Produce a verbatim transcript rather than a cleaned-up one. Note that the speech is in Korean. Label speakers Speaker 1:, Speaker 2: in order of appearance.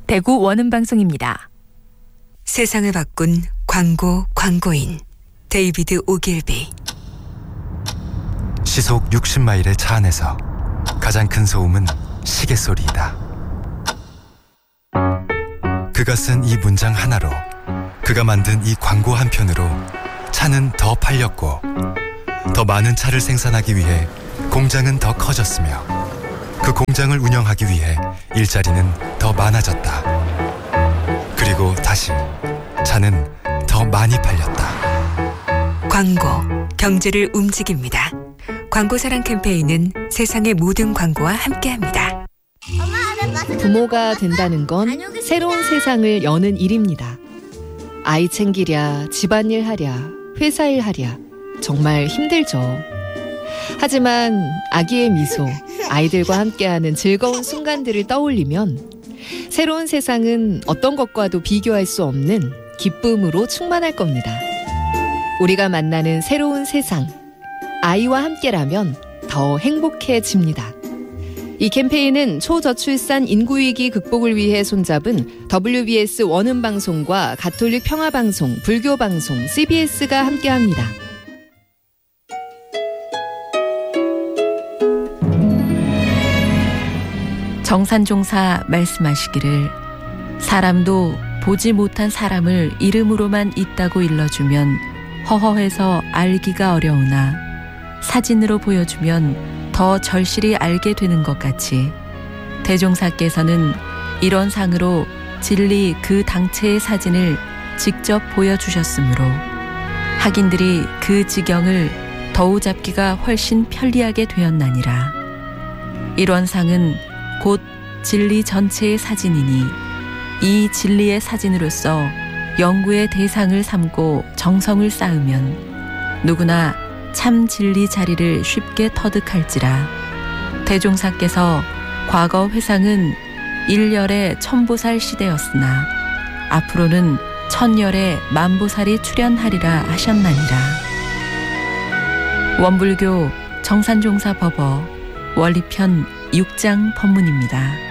Speaker 1: 대구 원음방송입니다.
Speaker 2: 세상을 바꾼 광고 광고인 데이비드 오길비.
Speaker 3: 시속 육십 마일의 차 안에서 가장 큰 소음은 시계 소리이다. 그가 쓴 이 문장 하나로, 그가 만든 이 광고 한 편으로 차는 더 팔렸고, 더 많은 차를 생산하기 위해 공장은 더 커졌으며, 그 공장을 운영하기 위해 일자리는 더 많아졌다. 그리고 다시 차는 더 많이 팔렸다.
Speaker 2: 광고, 경제를 움직입니다. 광고사랑 캠페인은 세상의 모든 광고와 함께합니다.
Speaker 4: 부모가 된다는 건 새로운 세상을 여는 일입니다. 아이 챙기랴, 집안일 하랴, 회사일 하랴, 정말 힘들죠. 하지만 아기의 미소, 아이들과 함께하는 즐거운 순간들을 떠올리면 새로운 세상은 어떤 것과도 비교할 수 없는 기쁨으로 충만할 겁니다. 우리가 만나는 새로운 세상, 아이와 함께라면 더 행복해집니다. 이 캠페인은 초저출산 인구위기 극복을 위해 손잡은 더블유비에스 원음방송과 가톨릭 평화방송, 불교방송, 씨비에스가 함께합니다.
Speaker 1: 정산종사 말씀하시기를, 사람도 보지 못한 사람을 이름으로만 있다고 일러주면 허허해서 알기가 어려우나 사진으로 보여주면 더 절실히 알게 되는 것 같이, 대종사께서는 이런 상으로 진리 그 당체의 사진을 직접 보여주셨으므로 학인들이 그 지경을 더우잡기가 훨씬 편리하게 되었나니라. 이런 상은 곧 진리 전체의 사진이니, 이 진리의 사진으로서 연구의 대상을 삼고 정성을 쌓으면 누구나 참 진리 자리를 쉽게 터득할지라. 대종사께서 과거 회상은 일열의 천보살 시대였으나 앞으로는 천열의 만보살이 출현하리라 하셨나니라. 원불교 정산종사 법어 원리편 육 장 법문입니다.